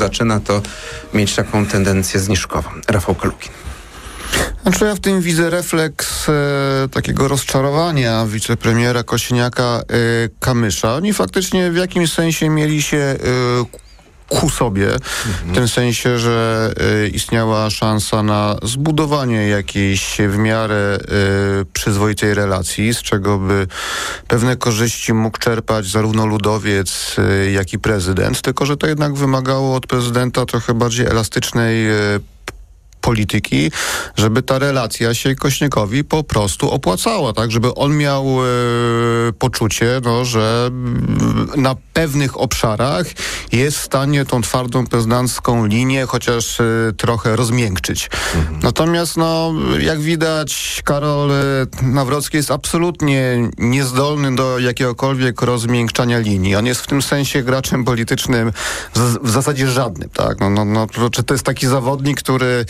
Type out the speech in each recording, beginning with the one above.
zaczyna to mieć taką tendencję zniżkową. Rafał Kalukin. Znaczy ja w tym widzę refleks takiego rozczarowania wicepremiera Kosiniaka-Kamysza. Oni faktycznie w jakimś sensie mieli się ku sobie, w tym sensie, że istniała szansa na zbudowanie jakiejś w miarę przyzwoitej relacji, z czego by pewne korzyści mógł czerpać zarówno ludowiec, jak i prezydent, tylko że to jednak wymagało od prezydenta trochę bardziej elastycznej polityki, żeby ta relacja się Kośnikowi po prostu opłacała, tak? Żeby on miał poczucie, że na pewnych obszarach jest w stanie tą twardą prezydencką linię chociaż trochę rozmiękczyć. Natomiast jak widać, Karol Nawrocki jest absolutnie niezdolny do jakiegokolwiek rozmiękczania linii. On jest w tym sensie graczem politycznym w zasadzie żadnym, tak? Czy to jest taki zawodnik, który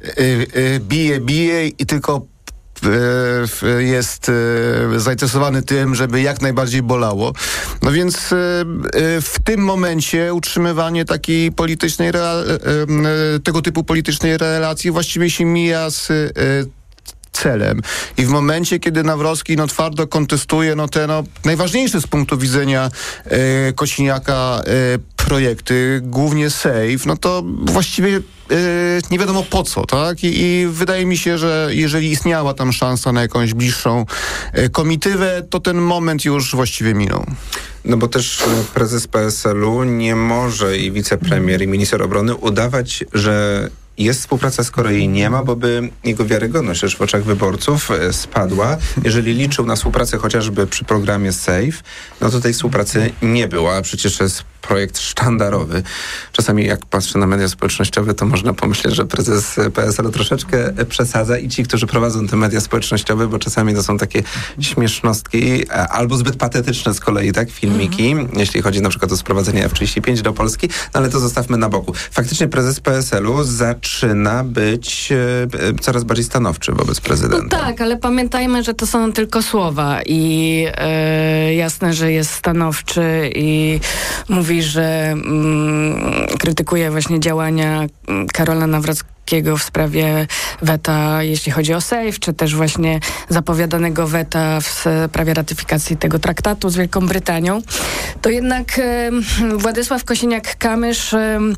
bije i tylko jest zainteresowany tym, żeby jak najbardziej bolało. No więc w tym momencie utrzymywanie takiej politycznej tego typu politycznej relacji właściwie się mija z celem. I w momencie, kiedy Nawrocki twardo kontestuje te najważniejsze z punktu widzenia Kosiniaka projekty, głównie SAFE, to właściwie nie wiadomo po co, tak? I wydaje mi się, że jeżeli istniała tam szansa na jakąś bliższą komitywę, to ten moment już właściwie minął. No bo też prezes PSL-u nie może i wicepremier i minister obrony udawać, że jest współpraca, skoro jej nie ma, bo by jego wiarygodność też w oczach wyborców spadła. Jeżeli liczył na współpracę chociażby przy programie SAFE, to tej współpracy nie było, a przecież to jest projekt sztandarowy. Czasami jak patrzę na media społecznościowe, to można pomyśleć, że prezes PSL-u troszeczkę przesadza i ci, którzy prowadzą te media społecznościowe, bo czasami to są takie śmiesznostki albo zbyt patetyczne z kolei, tak, filmiki, jeśli chodzi na przykład o sprowadzenie F-35 do Polski, ale to zostawmy na boku. Faktycznie prezes PSL-u zaczyna być coraz bardziej stanowczy wobec prezydenta. Tak, ale pamiętajmy, że to są tylko słowa i jasne, że jest stanowczy i mówi, że krytykuje właśnie działania Karola Nawrockiego w sprawie weta, jeśli chodzi o SAFE, czy też właśnie zapowiadanego weta w sprawie ratyfikacji tego traktatu z Wielką Brytanią, to jednak Władysław Kosiniak-Kamysz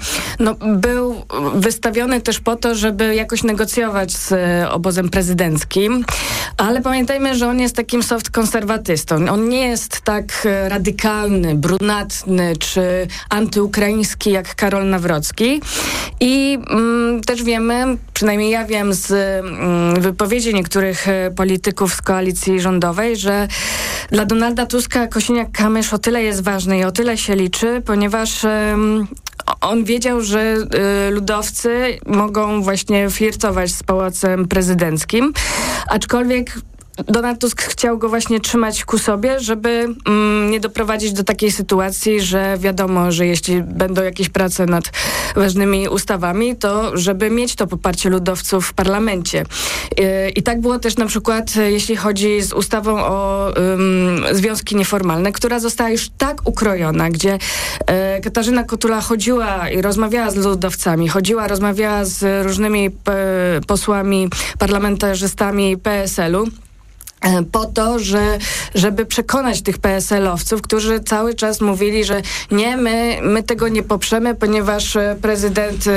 był wystawiony też po to, żeby jakoś negocjować z obozem prezydenckim, ale pamiętajmy, że on jest takim soft konserwatystą. On nie jest tak radykalny, brunatny czy antyukraiński jak Karol Nawrocki i też wiemy, przynajmniej ja wiem z wypowiedzi niektórych polityków z koalicji rządowej, że dla Donalda Tuska Kosiniak-Kamysz o tyle jest ważny i o tyle się liczy, ponieważ on wiedział, że ludowcy mogą właśnie flirtować z Pałacem Prezydenckim, aczkolwiek Donald Tusk chciał go właśnie trzymać ku sobie, żeby nie doprowadzić do takiej sytuacji, że wiadomo, że jeśli będą jakieś prace nad ważnymi ustawami, to żeby mieć to poparcie ludowców w parlamencie. I tak było też na przykład, jeśli chodzi z ustawą o związki nieformalne, która została już tak ukrojona, gdzie Katarzyna Kotula chodziła i rozmawiała z ludowcami, rozmawiała z różnymi posłami, parlamentarzystami PSL-u, po to, żeby przekonać tych PSL-owców, którzy cały czas mówili, że nie, my tego nie poprzemy, ponieważ prezydent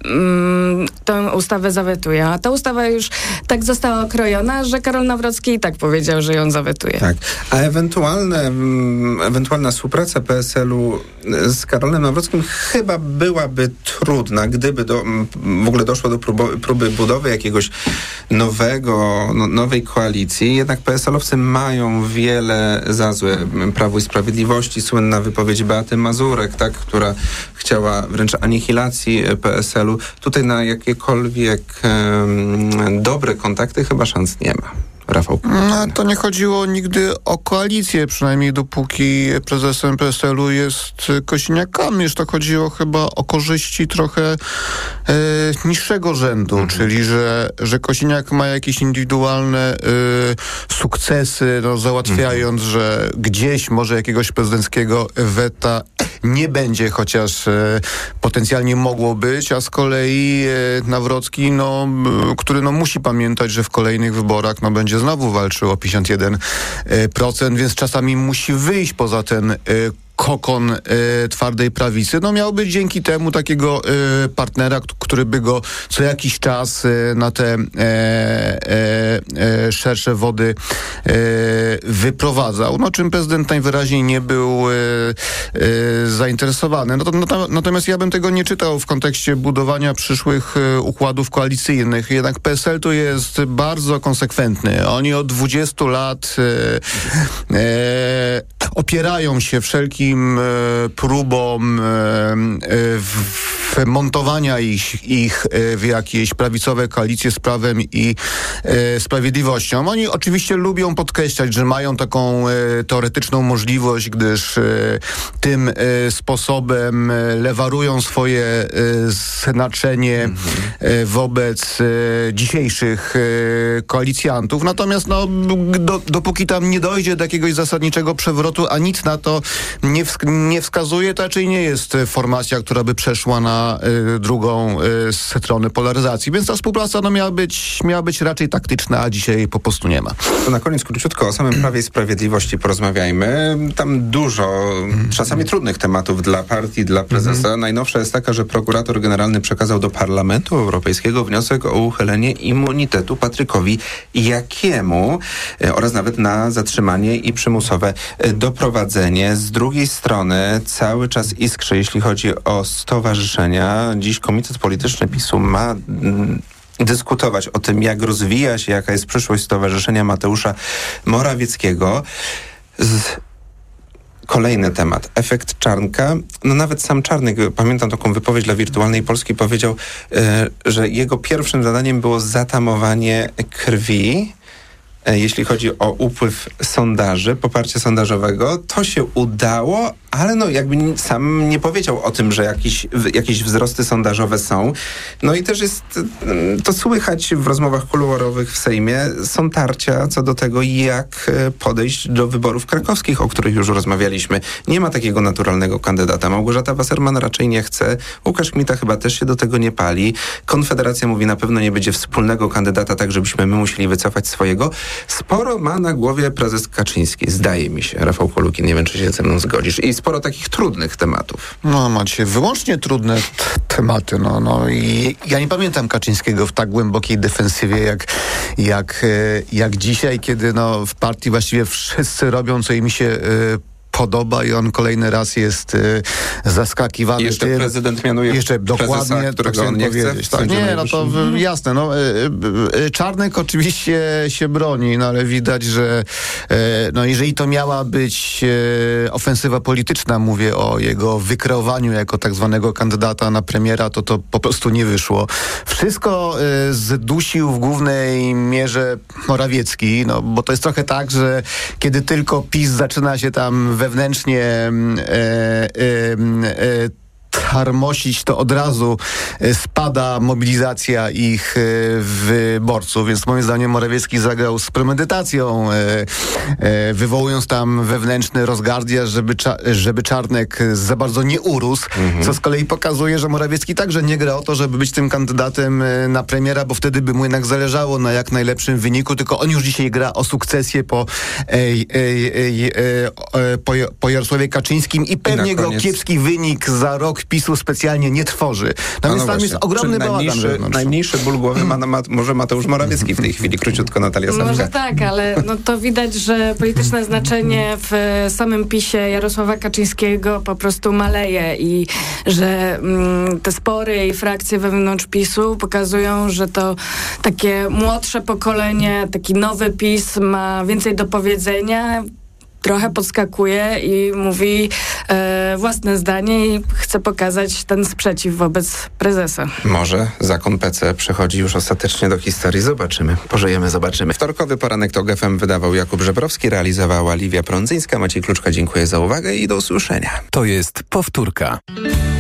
tę ustawę zawetuje. A ta ustawa już tak została okrojona, że Karol Nawrocki i tak powiedział, że ją zawetuje. Tak. A ewentualna współpraca PSL-u z Karolem Nawrockim chyba byłaby trudna, gdyby w ogóle doszło do próby budowy jakiegoś nowej koalicji. Jednak PSL-owcy mają wiele za złe. Prawo i Sprawiedliwości, słynna wypowiedź Beaty Mazurek, tak, która chciała wręcz anihilacji PSL-u. Tutaj na jakiekolwiek dobre kontakty chyba szans nie ma. Rafał? No, to nie chodziło nigdy o koalicję, przynajmniej dopóki prezesem PSL-u jest Kosiniak-Kamysz. To chodziło chyba o korzyści trochę niższego rzędu, czyli że Kosiniak ma jakieś indywidualne sukcesy, no, załatwiając, że gdzieś może jakiegoś prezydenckiego weta nie będzie, chociaż potencjalnie mogło być, a z kolei Nawrocki, który musi pamiętać, że w kolejnych wyborach będzie znowu walczył o 51%, więc czasami musi wyjść poza ten kokon twardej prawicy. Miał być dzięki temu takiego partnera, który by go co jakiś czas na te szersze wody wyprowadzał. Czym prezydent najwyraźniej nie był zainteresowany. Natomiast ja bym tego nie czytał w kontekście budowania przyszłych układów koalicyjnych. Jednak PSL tu jest bardzo konsekwentny. Oni od 20 lat opierają się wszelkim próbom montowania ich w jakieś prawicowe koalicje z Prawem i Sprawiedliwością. Oni oczywiście lubią podkreślać, że mają taką teoretyczną możliwość, gdyż tym sposobem lewarują swoje znaczenie wobec dzisiejszych koalicjantów. Natomiast dopóki tam nie dojdzie do jakiegoś zasadniczego przewrotu, a nic na to nie wskazuje, to raczej nie jest formacja, która by przeszła na drugą stronę polaryzacji. Więc ta współpraca miała być raczej taktyczna, a dzisiaj po prostu nie ma. To na koniec króciutko o samym Prawie i Sprawiedliwości porozmawiajmy. Tam dużo, czasami trudnych tematów dla partii, dla prezesa. Najnowsza jest taka, że prokurator generalny przekazał do Parlamentu Europejskiego wniosek o uchylenie immunitetu Patrykowi Jakiemu oraz nawet na zatrzymanie i przymusowe doprowadzenie. Z drugiej strony cały czas iskrzy, jeśli chodzi o stowarzyszenia. Dziś Komitet Polityczny PiS-u ma dyskutować o tym, jak rozwija się, jaka jest przyszłość Stowarzyszenia Mateusza Morawieckiego. Kolejny temat. Efekt Czarnka. Nawet sam Czarnek, pamiętam taką wypowiedź dla Wirtualnej Polski, powiedział, że jego pierwszym zadaniem było zatamowanie krwi. Jeśli chodzi o upływ sondaży, poparcia sondażowego, to się udało, ale jakby sam nie powiedział o tym, że jakieś wzrosty sondażowe są. I też jest to słychać w rozmowach kuluarowych w Sejmie. Są tarcia co do tego, jak podejść do wyborów krakowskich, o których już rozmawialiśmy. Nie ma takiego naturalnego kandydata. Małgorzata Wasserman raczej nie chce. Łukasz Kmita chyba też się do tego nie pali. Konfederacja mówi, na pewno nie będzie wspólnego kandydata, tak żebyśmy my musieli wycofać swojego. Sporo ma na głowie prezes Kaczyński, zdaje mi się. Rafał Polukin, nie wiem, czy się ze mną zgodzisz. I sporo takich trudnych tematów. Macie wyłącznie trudne tematy. I ja nie pamiętam Kaczyńskiego w tak głębokiej defensywie jak dzisiaj, kiedy w partii właściwie wszyscy robią, co im się podoba i on kolejny raz jest zaskakiwany. Jeszcze prezydent mianuje dokładnie, prezesa, którego on nie chce. To jasne. Czarnek oczywiście się broni, ale widać, że jeżeli to miała być ofensywa polityczna, mówię o jego wykreowaniu jako tak zwanego kandydata na premiera, to po prostu nie wyszło. Wszystko zdusił w głównej mierze Morawiecki, bo to jest trochę tak, że kiedy tylko PiS zaczyna się tam wewnętrznie harmosić, to od razu spada mobilizacja ich wyborców, więc moim zdaniem Morawiecki zagrał z premedytacją, wywołując tam wewnętrzny rozgardiaż, żeby Czarnek za bardzo nie urósł, co z kolei pokazuje, że Morawiecki także nie gra o to, żeby być tym kandydatem na premiera, bo wtedy by mu jednak zależało na jak najlepszym wyniku, tylko on już dzisiaj gra o sukcesję po Jarosławie Kaczyńskim i pewnie go kiepski wynik za rok PiS-u specjalnie nie tworzy. Więc tam jest ogromny bałagan. Najmniejszy ból głowy może Mateusz Morawiecki w tej chwili. Króciutko Natalia Sawka. Może tak, ale to widać, że polityczne znaczenie w samym PiS-ie Jarosława Kaczyńskiego po prostu maleje i że te spory i frakcje wewnątrz PiS-u pokazują, że to takie młodsze pokolenie, taki nowy PiS ma więcej do powiedzenia. trochę podskakuje i mówi własne zdanie i chce pokazać ten sprzeciw wobec prezesa. Może zakon PC przechodzi już ostatecznie do historii. Zobaczymy. Pożyjemy, zobaczymy. Wtorkowy poranek TOG FM wydawał Jakub Żebrowski, realizowała Liwia Prądzyńska. Maciej Kluczka, dziękuję za uwagę i do usłyszenia. To jest powtórka.